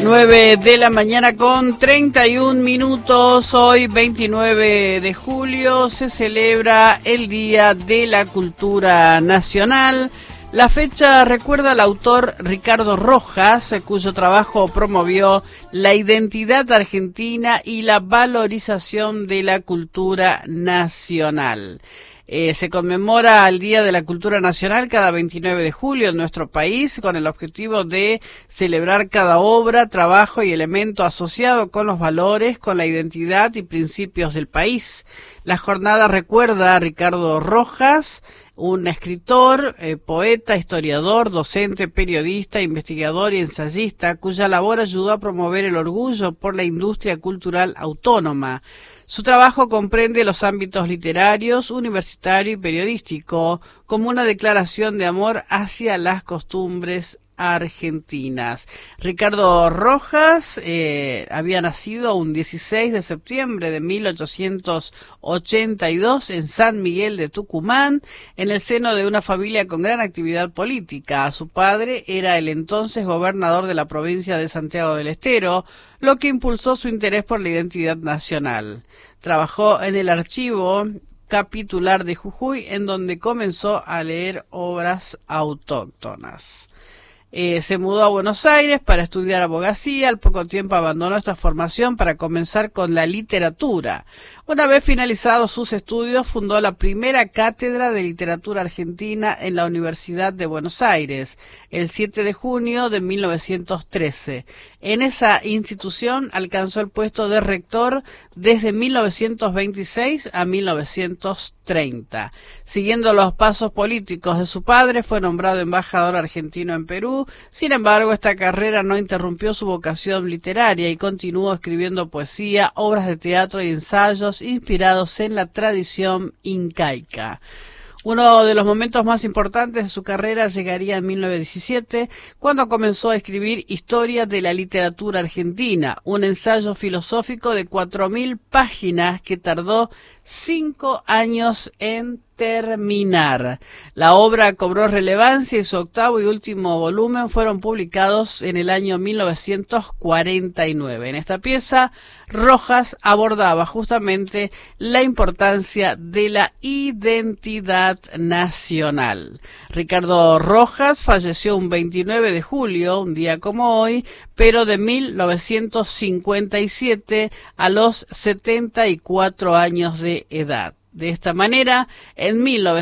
9 de la mañana con 31 minutos. Hoy, 29 de julio, se celebra el Día de la Cultura Nacional. La fecha recuerda al autor Ricardo Rojas, cuyo trabajo promovió la identidad argentina y la valorización de la cultura nacional. Se conmemora el Día de la Cultura Nacional cada 29 de julio en nuestro país con el objetivo de celebrar cada obra, trabajo y elemento asociado con los valores, con la identidad y principios del país. La jornada recuerda a Ricardo Rojas, un escritor, poeta, historiador, docente, periodista, investigador y ensayista, cuya labor ayudó a promover el orgullo por la industria cultural autónoma. Su trabajo comprende los ámbitos literarios, universitario y periodístico, como una declaración de amor hacia las costumbres argentinas. Ricardo Rojas había nacido un 16 de septiembre de 1882 en San Miguel de Tucumán, en el seno de una familia con gran actividad política. Su padre era el entonces gobernador de la provincia de Santiago del Estero, lo que impulsó su interés por la identidad nacional. Trabajó en el archivo capitular de Jujuy, en donde comenzó a leer obras autóctonas. Se mudó a Buenos Aires para estudiar abogacía. Al poco tiempo abandonó esta formación para comenzar con la literatura. Una vez finalizados sus estudios, fundó la primera cátedra de literatura argentina en la Universidad de Buenos Aires, el 7 de junio de 1913. En esa institución alcanzó el puesto de rector desde 1926 a 1930. Siguiendo los pasos políticos de su padre, fue nombrado embajador argentino en Perú. Sin embargo, esta carrera no interrumpió su vocación literaria y continuó escribiendo poesía, obras de teatro y ensayos inspirados en la tradición incaica. Uno de los momentos más importantes de su carrera llegaría en 1917, cuando comenzó a escribir Historia de la literatura argentina, un ensayo filosófico de 4.000 páginas que tardó 5 años en terminar. La obra cobró relevancia y su octavo y último volumen fueron publicados en el año 1949. En esta pieza, Rojas abordaba justamente la importancia de la identidad nacional. Ricardo Rojas falleció un 29 de julio, un día como hoy, pero de 1957 a los 74 años de edad. De esta manera, en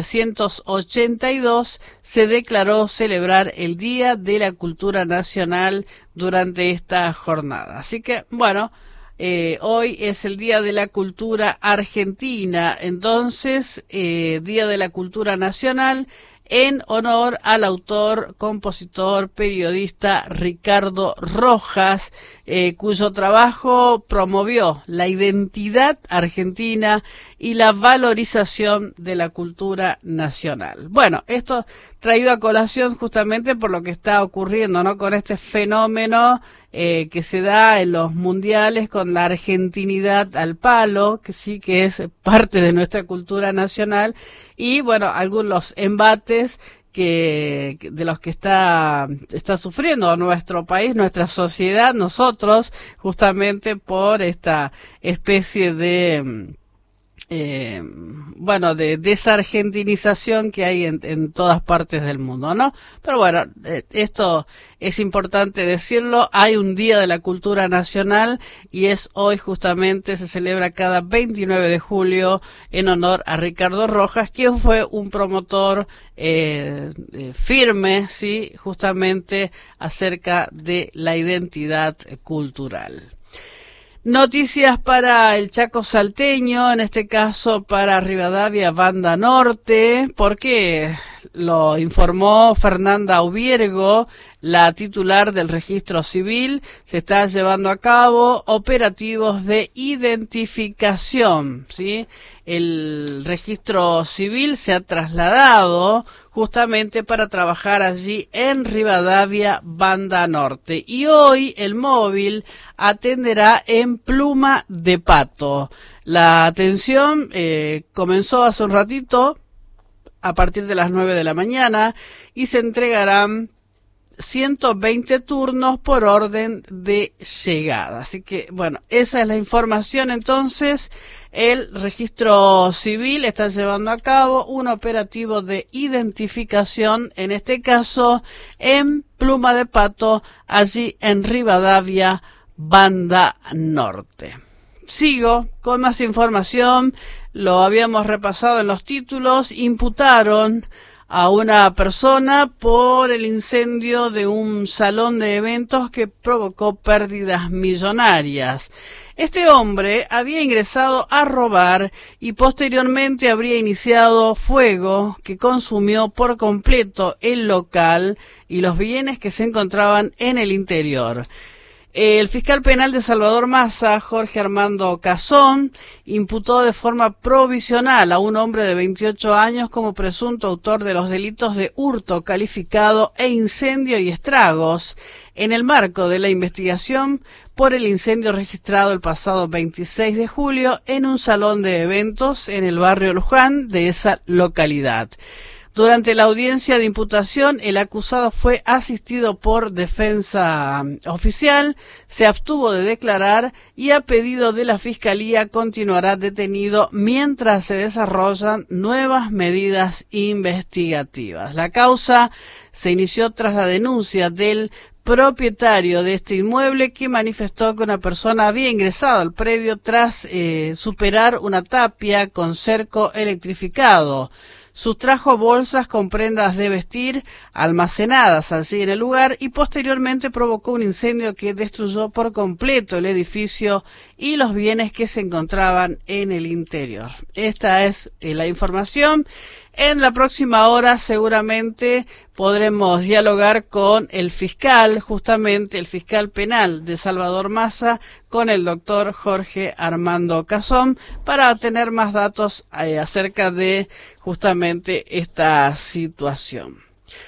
1982 se declaró celebrar el Día de la Cultura Nacional durante esta jornada. Así que, bueno, hoy es el Día de la Cultura Argentina, entonces, Día de la Cultura Nacional, en honor al autor, compositor, periodista Ricardo Rojas, cuyo trabajo promovió la identidad argentina y la valorización de la cultura nacional. Bueno, esto traído a colación justamente por lo que está ocurriendo, ¿no? Con este fenómeno que se da en los mundiales con la argentinidad al palo, que sí que es parte de nuestra cultura nacional, y bueno, algunos embates de los que está sufriendo nuestro país, nuestra sociedad, nosotros, justamente por esta especie de de desargentinización que hay en todas partes del mundo, ¿no? Pero bueno, esto es importante decirlo. Hay un Día de la Cultura Nacional y es hoy justamente, se celebra cada 29 de julio en honor a Ricardo Rojas, quien fue un promotor firme, sí, justamente acerca de la identidad cultural. Noticias para el Chaco salteño, en este caso para Rivadavia, Banda Norte, porque lo informó Fernanda Ubiergo, la titular del registro civil. Se está llevando a cabo operativos de identificación, ¿sí? El registro civil se ha trasladado justamente para trabajar allí en Rivadavia, Banda Norte. Y hoy el móvil atenderá en Pluma de Pato. La atención comenzó hace un ratito, a partir de las 9 de la mañana, y se entregarán 120 turnos por orden de llegada. Así que, bueno, esa es la información. Entonces, el registro civil está llevando a cabo un operativo de identificación, en este caso en Pluma de Pato, allí en Rivadavia, Banda Norte. Sigo con más información. Lo habíamos repasado en los títulos. Imputaron a una persona por el incendio de un salón de eventos que provocó pérdidas millonarias. Este hombre había ingresado a robar y posteriormente habría iniciado fuego que consumió por completo el local y los bienes que se encontraban en el interior. El fiscal penal de Salvador Massa, Jorge Armando Cazón, imputó de forma provisional a un hombre de 28 años como presunto autor de los delitos de hurto calificado e incendio y estragos en el marco de la investigación por el incendio registrado el pasado 26 de julio en un salón de eventos en el barrio Luján de esa localidad. Durante la audiencia de imputación, el acusado fue asistido por defensa oficial, se abstuvo de declarar y a pedido de la Fiscalía continuará detenido mientras se desarrollan nuevas medidas investigativas. La causa se inició tras la denuncia del propietario de este inmueble que manifestó que una persona había ingresado al predio tras superar una tapia con cerco electrificado. Sustrajo bolsas con prendas de vestir almacenadas allí en el lugar y posteriormente provocó un incendio que destruyó por completo el edificio y los bienes que se encontraban en el interior. Esta es la información. En la próxima hora seguramente podremos dialogar con el fiscal, justamente el fiscal penal de Salvador Massa, con el doctor Jorge Armando Cazón, para tener más datos acerca de justamente esta situación.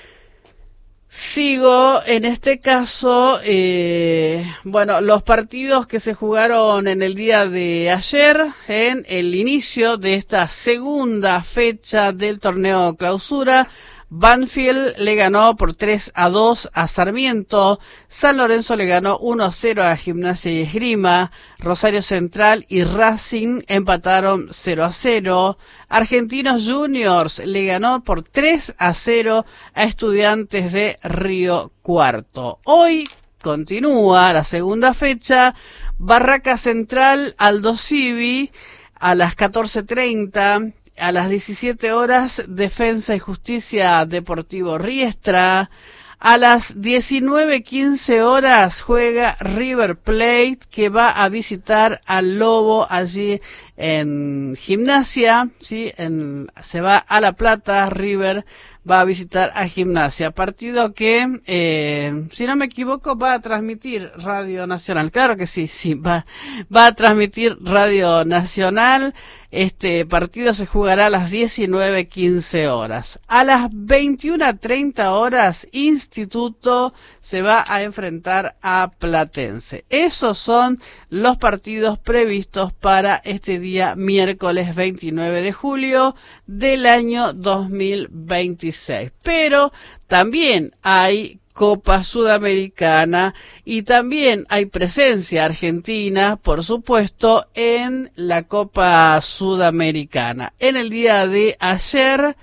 Sigo en este caso, los partidos que se jugaron en el día de ayer, en el inicio de esta segunda fecha del torneo Clausura. Banfield le ganó por 3-2 a Sarmiento, San Lorenzo le ganó 1-0 a Gimnasia y Esgrima, Rosario Central y Racing empataron 0-0, Argentinos Juniors le ganó por 3-0 a Estudiantes de Río Cuarto. Hoy continúa la segunda fecha, Barraca Central Aldo Civi a las 14:30. A las 17 horas, Defensa y Justicia Deportivo Riestra. A las 19:15 horas juega River Plate, que va a visitar al Lobo allí en Gimnasia, ¿sí? Se va a La Plata, River va a visitar a Gimnasia. Partido que, si no me equivoco, va a transmitir Radio Nacional. Claro que sí, va a transmitir Radio Nacional. Este partido se jugará a las 19:15 horas. A las 21:30 horas, Instituto se va a enfrentar a Platense. Esos son los partidos previstos para este día miércoles 29 de julio del año 2026. Pero también hay Copa Sudamericana y también hay presencia argentina, por supuesto, en la Copa Sudamericana. En el día de ayer,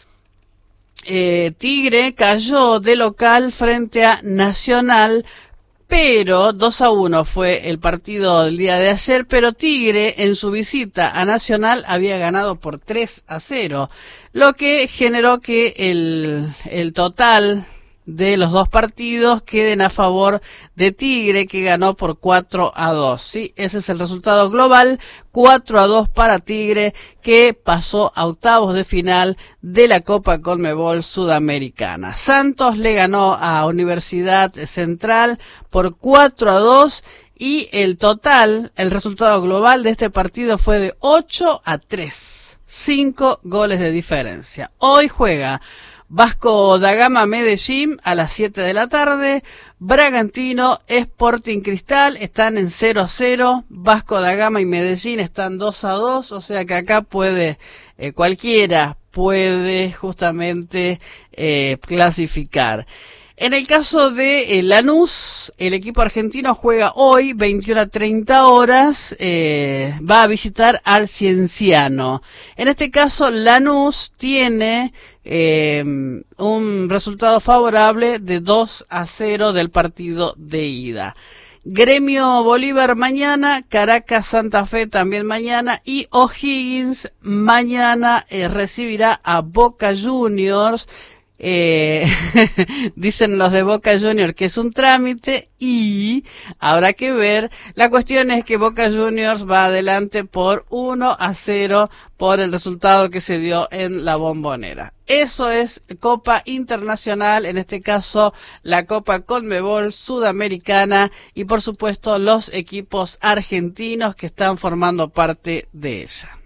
Tigre cayó de local frente a Nacional, pero 2-1 fue el partido del día de ayer, pero Tigre en su visita a Nacional había ganado por 3-0, lo que generó que el total de los dos partidos queden a favor de Tigre, que ganó por 4-2. Sí, ese es el resultado global, 4-2 para Tigre, que pasó a octavos de final de la Copa Conmebol Sudamericana. Santos le ganó a Universidad Central por 4-2 y el resultado global de este partido fue de 8-3. 5 goles de diferencia. Hoy juega Vasco da Gama Medellín a las 7 de la tarde, Bragantino Sporting Cristal están en 0-0, Vasco da Gama y Medellín están 2-2, o sea que acá cualquiera puede justamente clasificar. En el caso de Lanús, el equipo argentino juega hoy 21 a 30 horas, va a visitar al Cienciano. En este caso, Lanús tiene un resultado favorable de 2 a 0 del partido de ida. Gremio Bolívar mañana, Caracas Santa Fe también mañana y O'Higgins mañana recibirá a Boca Juniors. Dicen los de Boca Juniors que es un trámite y habrá que ver. La cuestión es que Boca Juniors va adelante por 1 a 0 por el resultado que se dio en la Bombonera. Eso es Copa Internacional, en este caso la Copa Conmebol Sudamericana y por supuesto los equipos argentinos que están formando parte de ella.